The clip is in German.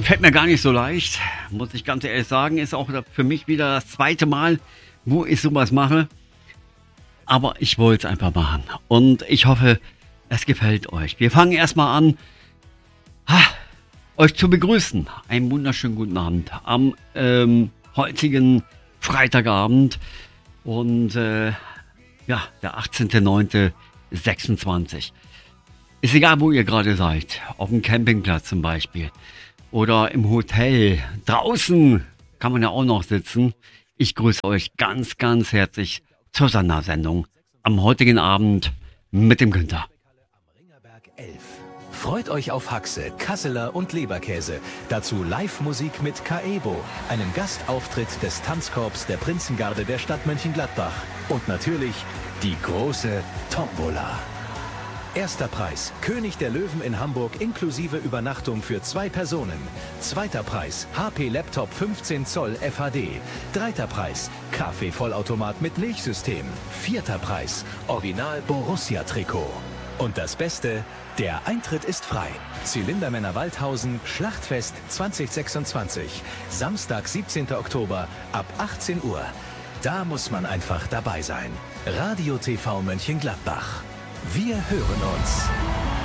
Fällt mir gar nicht so leicht, muss ich ganz ehrlich sagen. Ist auch für mich wieder das zweite Mal, wo ich sowas mache. Aber ich wollte es einfach machen. Und ich hoffe, es gefällt euch. Wir fangen erstmal an, euch zu begrüßen. Einen wunderschönen guten Abend am heutigen Freitagabend. Und der 18.09.26. Ist egal, wo ihr gerade seid. Auf dem Campingplatz zum Beispiel. Oder im Hotel. Draußen kann man ja auch noch sitzen. Ich grüße euch ganz, ganz herzlich zur Sondersendung am heutigen Abend mit dem Günther. Freut euch auf Haxe, Kasseler und Leberkäse. Dazu Live-Musik mit Kaebo, einem Gastauftritt des Tanzkorps der Prinzengarde der Stadt Mönchengladbach. Und natürlich die große Tombola. Erster Preis, König der Löwen in Hamburg inklusive Übernachtung für 2 Personen. Zweiter Preis, HP Laptop 15 Zoll FHD. Dritter Preis, Kaffee-Vollautomat mit Milchsystem. Vierter Preis, Original Borussia-Trikot. Und das Beste, der Eintritt ist frei. Zylindermänner Waldhausen, Schlachtfest 2026. Samstag, 17. Oktober ab 18 Uhr. Da muss man einfach dabei sein. Radio TV Mönchengladbach. Wir hören uns.